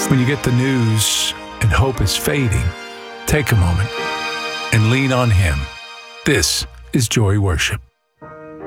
When you get the news and hope is fading, take a moment and lean on Him. This is Joy Worship.